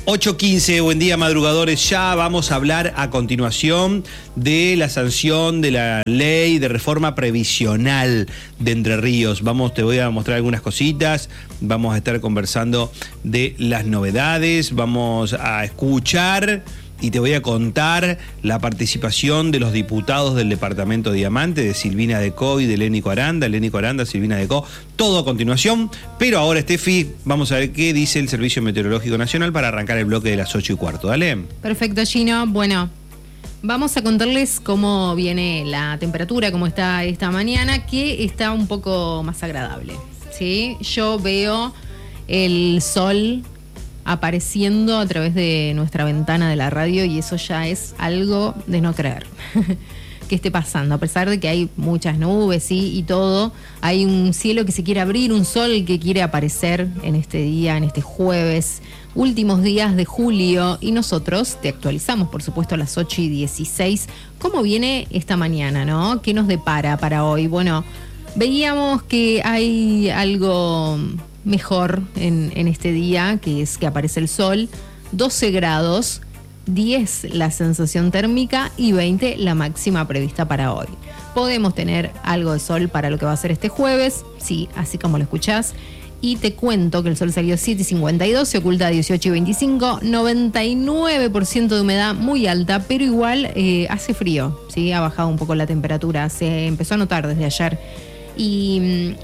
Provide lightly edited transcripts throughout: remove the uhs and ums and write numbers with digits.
8:15, buen día madrugadores. Ya vamos a hablar a continuación de la sanción de la ley de reforma previsional de Entre Ríos. Te voy a mostrar algunas cositas, vamos a estar conversando de las novedades, vamos a escuchar y te voy a contar la participación de los diputados del departamento Diamante, de Silvina Decó y de Lénico Aranda, Silvina Decó, todo a continuación. Pero ahora, Estefi, vamos a ver qué dice el Servicio Meteorológico Nacional para arrancar el bloque de las 8:15. Dale. Perfecto, Gino. Bueno, vamos a contarles cómo viene la temperatura, cómo está esta mañana, que está un poco más agradable, ¿sí? Yo veo el sol apareciendo a través de nuestra ventana de la radio y eso ya es algo de no creer que esté pasando, a pesar de que hay muchas nubes, ¿sí? Y todo, hay un cielo que se quiere abrir, un sol que quiere aparecer en este día, en este jueves, últimos días de julio, y nosotros te actualizamos, por supuesto, a las 8:16, cómo viene esta mañana, ¿no? ¿Qué nos depara para hoy? Bueno, veíamos que hay algo mejor en este día, que es que aparece el sol, 12 grados, 10 la sensación térmica y 20 la máxima prevista para hoy. Podemos tener algo de sol para lo que va a ser este jueves, sí, así como lo escuchás. Y te cuento que el sol salió 7:52, se oculta a 18:25, 99% de humedad muy alta, pero igual hace frío, ¿sí? Ha bajado un poco la temperatura, se empezó a notar desde ayer. Y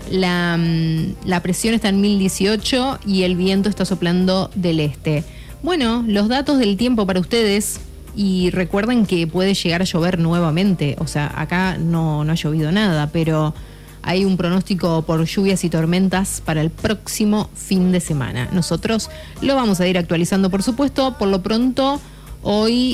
la presión está en 1018 y el viento está soplando del este. Bueno, los datos del tiempo para ustedes, y recuerden que puede llegar a llover nuevamente, o sea, acá no ha llovido nada, pero hay un pronóstico por lluvias y tormentas para el próximo fin de semana. Nosotros lo vamos a ir actualizando, por supuesto. Por lo pronto, hoy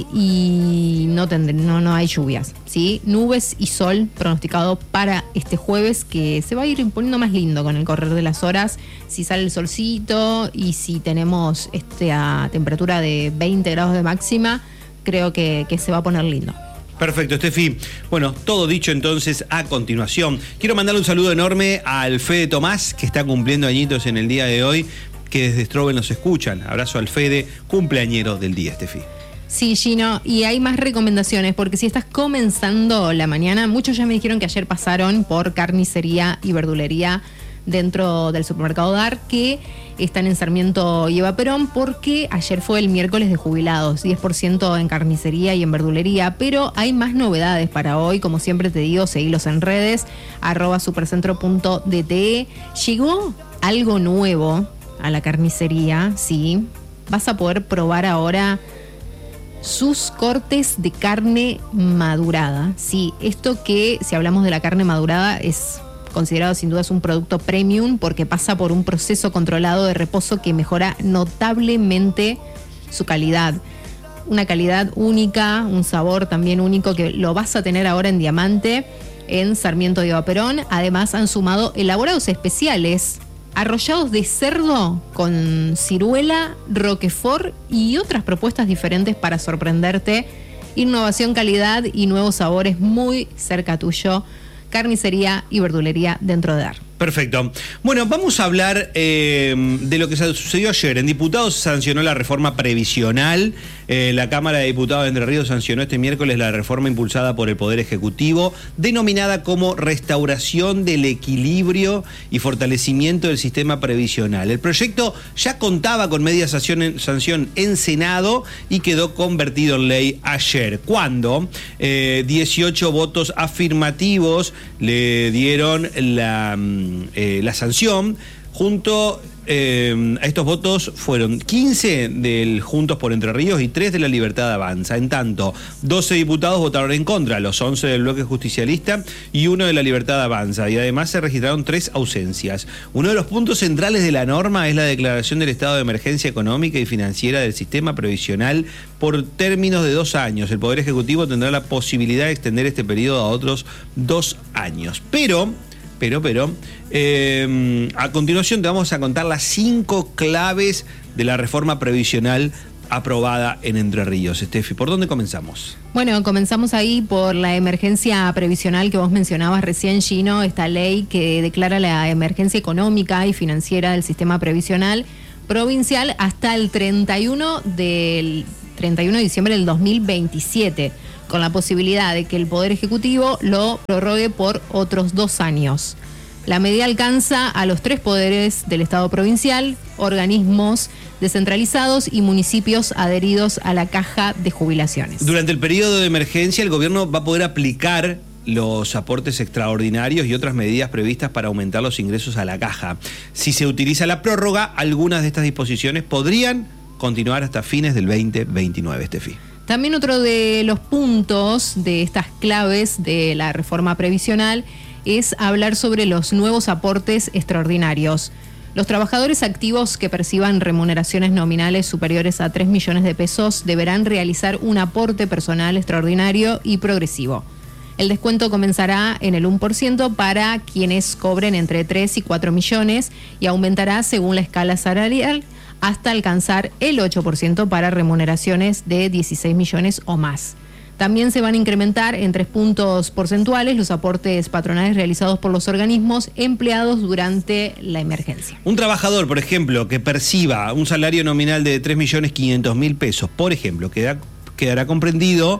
y no hay lluvias, ¿sí? Nubes y sol pronosticado para este jueves, que se va a ir poniendo más lindo con el correr de las horas, si sale el solcito y si tenemos esta temperatura de 20 grados de máxima, creo que se va a poner lindo. Perfecto, Estefi. Bueno, todo dicho entonces a continuación. Quiero mandarle un saludo enorme al Fede Tomás, que está cumpliendo añitos en el día de hoy, que desde Stroben nos escuchan. Abrazo al Fede, cumpleañero del día, Estefi. Sí, Gino, y hay más recomendaciones, porque si estás comenzando la mañana, muchos ya me dijeron que ayer pasaron por carnicería y verdulería dentro del supermercado Dar, que están en Sarmiento y Eva Perón, porque ayer fue el miércoles de jubilados, 10% en carnicería y en verdulería, pero hay más novedades para hoy, como siempre te digo, seguilos en redes, @supercentro.dte. Llegó algo nuevo a la carnicería, sí, vas a poder probar ahora sus cortes de carne madurada. Sí, esto que, si hablamos de la carne madurada, es considerado sin duda un producto premium porque pasa por un proceso controlado de reposo que mejora notablemente su calidad. Una calidad única, un sabor también único que lo vas a tener ahora en Diamante, en Sarmiento de Eva Perón. Además han sumado elaborados especiales, arrollados de cerdo con ciruela, roquefort y otras propuestas diferentes para sorprenderte. Innovación, calidad y nuevos sabores muy cerca tuyo. Carnicería y verdulería dentro de Dar. Perfecto. Bueno, vamos a hablar de lo que sucedió ayer. En Diputados se sancionó la reforma previsional. La Cámara de Diputados de Entre Ríos sancionó este miércoles la reforma impulsada por el Poder Ejecutivo, denominada como restauración del equilibrio y fortalecimiento del sistema previsional. El proyecto ya contaba con media sanción en Senado y quedó convertido en ley ayer, cuando 18 votos afirmativos le dieron la sanción. Junto a estos votos fueron 15 del Juntos por Entre Ríos y 3 de la Libertad Avanza. En tanto, 12 diputados votaron en contra, los 11 del bloque justicialista y 1 de la Libertad Avanza. Y además se registraron 3 ausencias. Uno de los puntos centrales de la norma es la declaración del estado de emergencia económica y financiera del sistema previsional por términos de 2 años. El Poder Ejecutivo tendrá la posibilidad de extender este periodo a otros 2 años. Pero a continuación te vamos a contar las 5 claves de la reforma previsional aprobada en Entre Ríos. Estefi, ¿por dónde comenzamos? Bueno, comenzamos ahí por la emergencia previsional que vos mencionabas recién, Gino, esta ley que declara la emergencia económica y financiera del sistema previsional provincial hasta el 31 de diciembre del 2027, con la posibilidad de que el Poder Ejecutivo lo prorrogue por otros 2 años. La medida alcanza a los 3 poderes del Estado provincial, organismos descentralizados y municipios adheridos a la Caja de Jubilaciones. Durante el periodo de emergencia, el gobierno va a poder aplicar los aportes extraordinarios y otras medidas previstas para aumentar los ingresos a la caja. Si se utiliza la prórroga, algunas de estas disposiciones podrían continuar hasta fines del 2029, Estefi. También otro de los puntos de estas claves de la reforma previsional es hablar sobre los nuevos aportes extraordinarios. Los trabajadores activos que perciban remuneraciones nominales superiores a 3 millones de pesos deberán realizar un aporte personal extraordinario y progresivo. El descuento comenzará en el 1% para quienes cobren entre 3 y 4 millones y aumentará según la escala salarial hasta alcanzar el 8% para remuneraciones de 16 millones o más. También se van a incrementar en 3 puntos porcentuales los aportes patronales realizados por los organismos empleados durante la emergencia. Un trabajador, por ejemplo, que perciba un salario nominal de 3.500.000 pesos, por ejemplo, quedará comprendido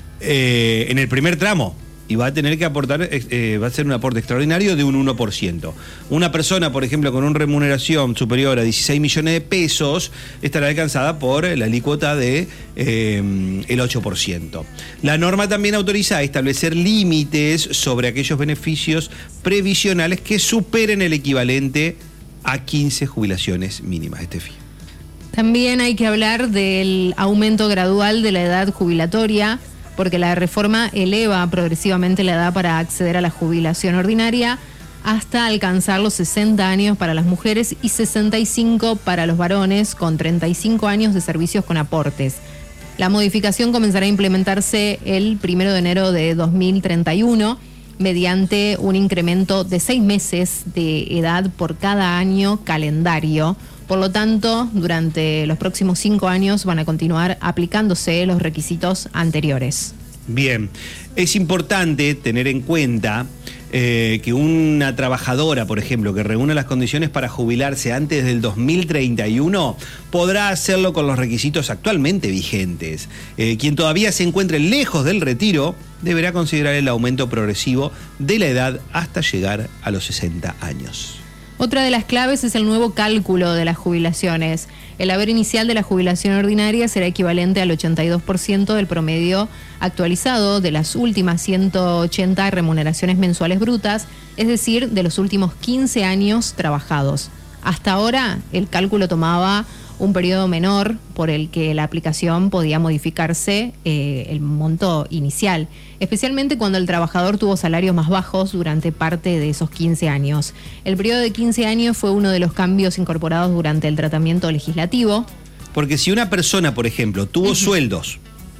en el primer tramo y va a tener que aportar, va a ser un aporte extraordinario de un 1%. Una persona, por ejemplo, con una remuneración superior a 16 millones de pesos estará alcanzada por la alícuota de el 8%. La norma también autoriza a establecer límites sobre aquellos beneficios previsionales que superen el equivalente a 15 jubilaciones mínimas, Estefi. También hay que hablar del aumento gradual de la edad jubilatoria, porque la reforma eleva progresivamente la edad para acceder a la jubilación ordinaria hasta alcanzar los 60 años para las mujeres y 65 para los varones con 35 años de servicios con aportes. La modificación comenzará a implementarse el 1 de enero de 2031 mediante un incremento de 6 meses de edad por cada año calendario. Por lo tanto, durante los próximos 5 años van a continuar aplicándose los requisitos anteriores. Bien, es importante tener en cuenta que una trabajadora, por ejemplo, que reúna las condiciones para jubilarse antes del 2031, podrá hacerlo con los requisitos actualmente vigentes. Quien todavía se encuentre lejos del retiro deberá considerar el aumento progresivo de la edad hasta llegar a los 60 años. Otra de las claves es el nuevo cálculo de las jubilaciones. El haber inicial de la jubilación ordinaria será equivalente al 82% del promedio actualizado de las últimas 180 remuneraciones mensuales brutas, es decir, de los últimos 15 años trabajados. Hasta ahora, el cálculo tomaba un periodo menor por el que la aplicación podía modificarse el monto inicial, especialmente cuando el trabajador tuvo salarios más bajos durante parte de esos 15 años. El periodo de 15 años fue uno de los cambios incorporados durante el tratamiento legislativo. Porque si una persona, por ejemplo, tuvo sueldos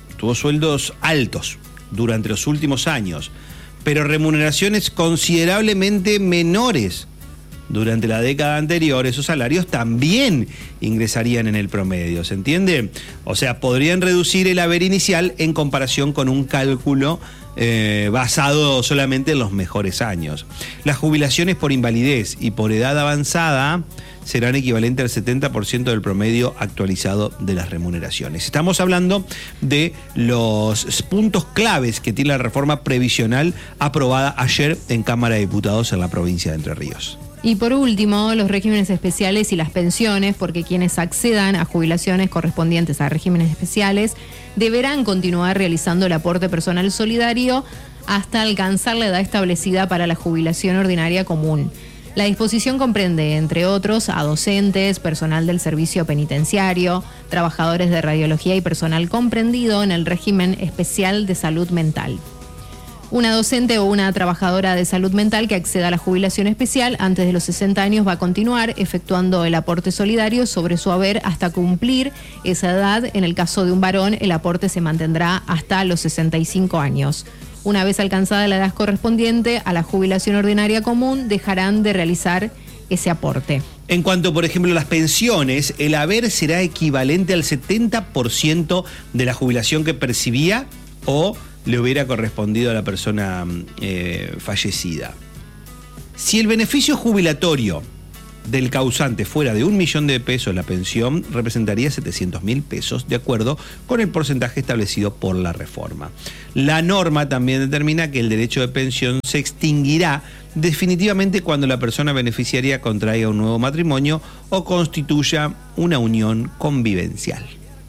altos durante los últimos años, pero remuneraciones considerablemente menores durante la década anterior, esos salarios también ingresarían en el promedio, ¿se entiende? O sea, podrían reducir el haber inicial en comparación con un cálculo basado solamente en los mejores años. Las jubilaciones por invalidez y por edad avanzada serán equivalentes al 70% del promedio actualizado de las remuneraciones. Estamos hablando de los puntos claves que tiene la reforma previsional aprobada ayer en Cámara de Diputados en la provincia de Entre Ríos. Y por último, los regímenes especiales y las pensiones, porque quienes accedan a jubilaciones correspondientes a regímenes especiales deberán continuar realizando el aporte personal solidario hasta alcanzar la edad establecida para la jubilación ordinaria común. La disposición comprende, entre otros, a docentes, personal del servicio penitenciario, trabajadores de radiología y personal comprendido en el régimen especial de salud mental. Una docente o una trabajadora de salud mental que acceda a la jubilación especial antes de los 60 años va a continuar efectuando el aporte solidario sobre su haber hasta cumplir esa edad. En el caso de un varón, el aporte se mantendrá hasta los 65 años. Una vez alcanzada la edad correspondiente a la jubilación ordinaria común, dejarán de realizar ese aporte. En cuanto, por ejemplo, a las pensiones, el haber será equivalente al 70% de la jubilación que percibía o le hubiera correspondido a la persona fallecida. Si el beneficio jubilatorio del causante fuera de 1 millón de pesos, la pensión representaría 700.000 pesos, de acuerdo con el porcentaje establecido por la reforma. La norma también determina que el derecho de pensión se extinguirá definitivamente cuando la persona beneficiaria contraiga un nuevo matrimonio o constituya una unión convivencial.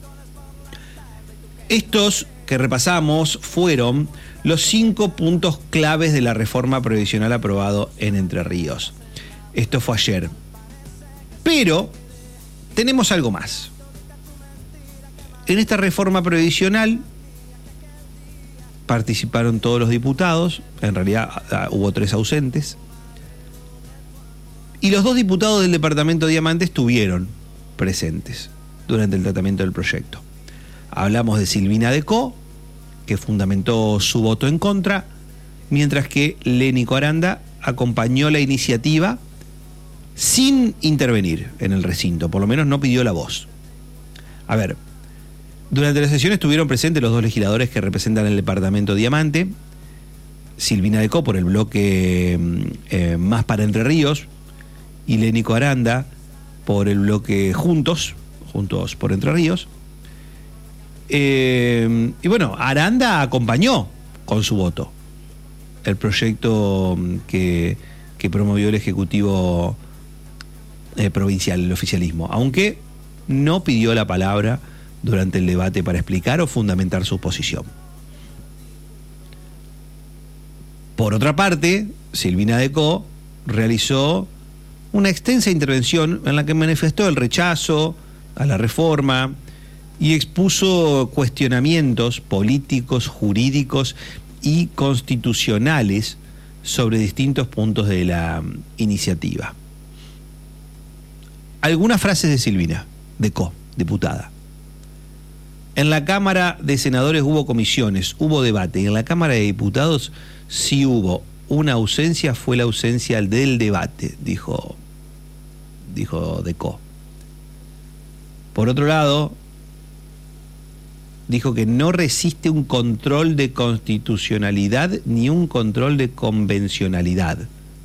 Estos que repasamos fueron los 5 puntos claves de la reforma previsional aprobado en Entre Ríos. Esto fue ayer. Pero tenemos algo más. En esta reforma previsional participaron todos los diputados, en realidad hubo 3 ausentes, y los 2 diputados del departamento Diamante estuvieron presentes durante el tratamiento del proyecto. Hablamos de Silvina Decó, que fundamentó su voto en contra, mientras que Lénico Aranda acompañó la iniciativa sin intervenir en el recinto, por lo menos no pidió la voz. A ver, durante la sesión estuvieron presentes los 2 legisladores que representan el departamento Diamante, Silvina Decó por el bloque Más para Entre Ríos y Lénico Aranda por el bloque Juntos por Entre Ríos. Y bueno, Aranda acompañó con su voto el proyecto que promovió el Ejecutivo provincial, el oficialismo, aunque no pidió la palabra durante el debate para explicar o fundamentar su posición. Por otra parte, Silvina Decó realizó una extensa intervención en la que manifestó el rechazo a la reforma y expuso cuestionamientos políticos, jurídicos y constitucionales sobre distintos puntos de la iniciativa. Algunas frases de Silvina Decó, diputada. En la Cámara de Senadores hubo comisiones, hubo debate, y en la Cámara de Diputados sí hubo una ausencia, fue la ausencia del debate, dijo Decó. Por otro lado, dijo que no resiste un control de constitucionalidad ni un control de convencionalidad.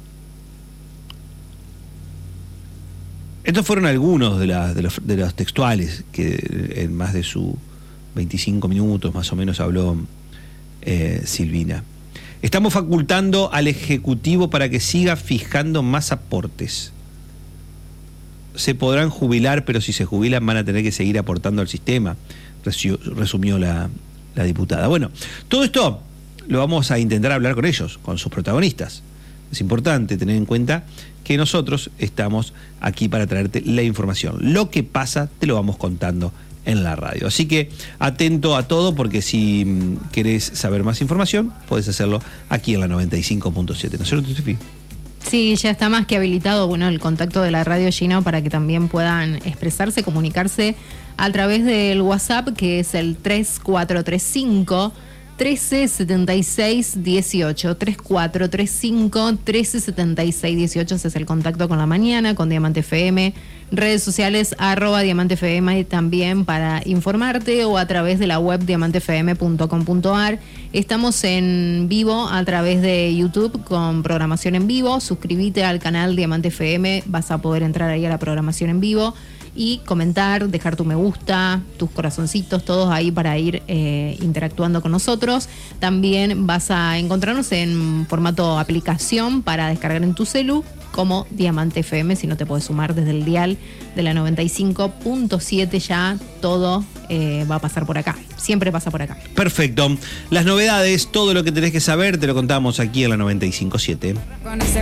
Estos fueron algunos de los textuales que en más de sus 25 minutos más o menos habló Silvina. Estamos facultando al Ejecutivo para que siga fijando más aportes. Se podrán jubilar, pero si se jubilan van a tener que seguir aportando al sistema, resumió la diputada. Bueno, todo esto lo vamos a intentar hablar con ellos, con sus protagonistas. Es importante tener en cuenta que nosotros estamos aquí para traerte la información. Lo que pasa te lo vamos contando en la radio. Así que atento a todo, porque si querés saber más información, podés hacerlo aquí en la 95.7. ¿No es cierto, Tefi? Sí, ya está más que habilitado, bueno, el contacto de la radio Gino para que también puedan expresarse, comunicarse a través del WhatsApp, que es el 3435 1376 18, 3435 1376 18. Ese es el contacto con la mañana, con Diamante FM, redes sociales @Diamante FM también para informarte, o a través de la web diamantefm.com.ar. Estamos en vivo a través de YouTube con programación en vivo. Suscríbete al canal Diamante FM, vas a poder entrar ahí a la programación en vivo y comentar, dejar tu me gusta, tus corazoncitos, todos ahí para ir interactuando con nosotros. También vas a encontrarnos en formato aplicación para descargar en tu celu, como Diamante FM, si no te puedes sumar desde el dial de la 95.7, ya todo va a pasar por acá, siempre pasa por acá. Perfecto. Las novedades, todo lo que tenés que saber, te lo contamos aquí en la 95.7.